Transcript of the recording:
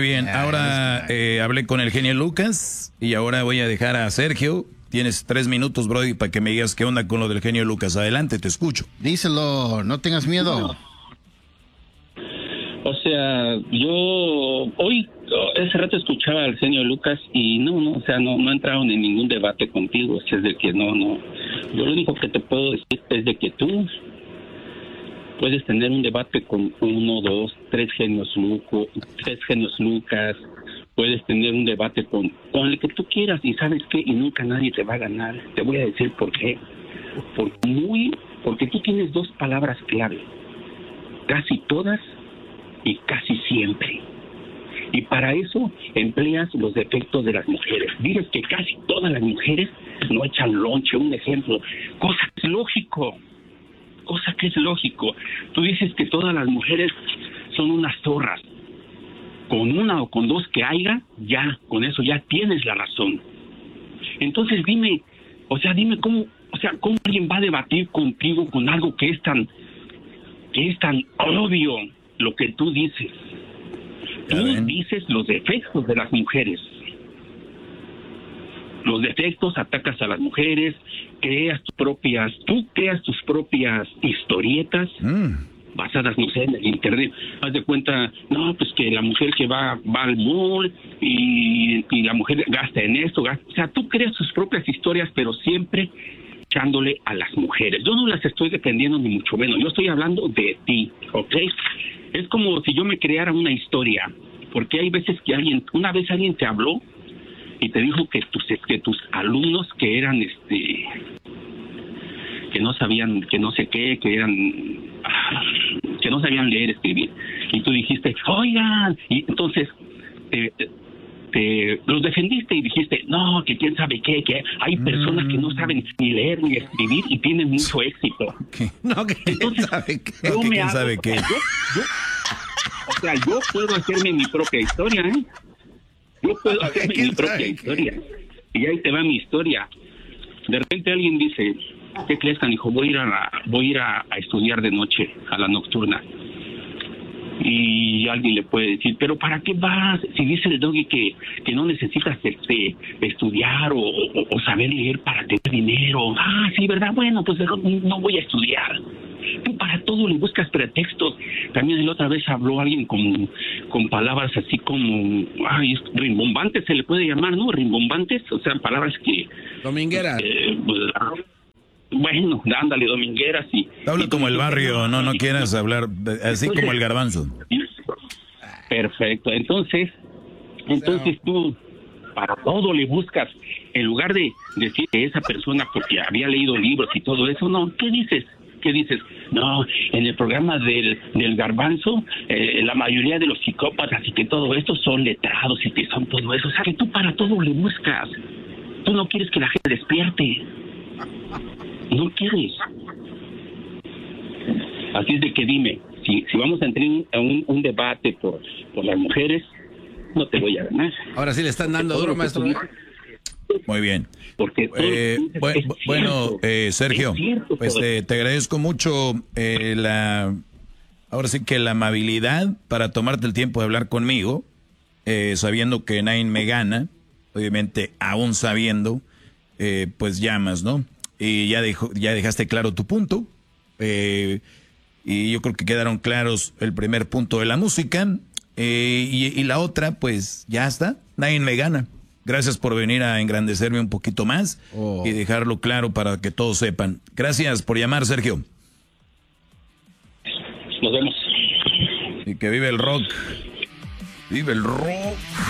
Bien, ahora hablé con el genio Lucas y ahora voy a dejar a Sergio. Tienes 3 minutos, Brody, para que me digas qué onda con lo del genio Lucas. Adelante, te escucho. Díselo, no tengas miedo. O sea, yo hoy, ese rato escuchaba al genio Lucas y no entraron en ningún debate contigo. O sea, es de que no. Yo lo único que te puedo decir es de que tú puedes tener un debate con 1, 2, 3 genios Lucas, puedes tener un debate con el que tú quieras y ¿sabes qué? Y nunca nadie te va a ganar. Te voy a decir por qué. Porque tú tienes 2 palabras clave, casi todas y casi siempre. Y para eso empleas los defectos de las mujeres. Dices que casi todas las mujeres no echan lonche, un ejemplo, cosa que es lógico. Tú dices que todas las mujeres son unas zorras. Con 1 o con 2 que haya, ya, con eso ya tienes la razón. Entonces dime cómo alguien va a debatir contigo con algo que es tan obvio lo que tú dices. Tú dices los defectos de las mujeres. Los defectos, atacas a las mujeres, creas tus propias historietas basadas, no sé, en el internet. Haz de cuenta, no, pues que la mujer que va al mall y la mujer gasta en esto, o sea, tú creas tus propias historias, pero siempre echándole a las mujeres. Yo no las estoy defendiendo ni mucho menos, yo estoy hablando de ti, ¿ok? Es como si yo me creara una historia, porque hay veces que una vez alguien te habló y te dijo que tus alumnos que eran que no sabían, que no sé qué, que no sabían leer, escribir, y tú dijiste, oigan, y entonces te los defendiste y dijiste, no, que quién sabe qué, que hay personas que no saben ni leer ni escribir y tienen mucho éxito. No, que entonces, sabe qué. Yo quién sabe qué. Yo puedo hacerme mi propia historia, ¿eh? Yo puedo hacerme mi propia historia. Y ahí te va mi historia. De repente alguien dice, ¿qué crees, canijo? Voy a ir a estudiar de noche, a la nocturna. Y alguien le puede decir, ¿pero para qué vas? Si dice el Doggy que no necesitas estudiar o saber leer para tener dinero. Ah, sí, ¿verdad? Bueno, pues no voy a estudiar. Tú para todo le buscas pretextos. También la otra vez habló alguien con palabras así como, rimbombantes se le puede llamar, ¿no? Rimbombantes, o sea, palabras que... Domingueras. Bueno, ándale, domingueras y... Habla como el barrio, no quieras hablar así como el garbanzo. Perfecto, entonces tú para todo le buscas, en lugar de decir que esa persona porque había leído libros y todo eso, no, ¿qué dices? No, en el programa del garbanzo, la mayoría de los psicópatas y que todo esto son letrados y que son todo eso, o sea que tú para todo le buscas, tú no quieres que la gente despierte. No quieres. Así es de que dime, si vamos a entrar en un debate por las mujeres, no te voy a ganar. Ahora sí le están dando duro, maestro. Muy bien. Porque bueno, Sergio, pues te agradezco mucho ahora sí que la amabilidad para tomarte el tiempo de hablar conmigo, sabiendo que nadie me gana, obviamente aún sabiendo, pues llamas, ¿no? Y ya dejaste claro tu punto. Y yo creo que quedaron claros el primer punto de la música. Y la otra, pues ya está. Nadie me gana. Gracias por venir a engrandecerme un poquito más y dejarlo claro para que todos sepan. Gracias por llamar, Sergio. Nos vemos. Y que vive el rock. Vive el rock.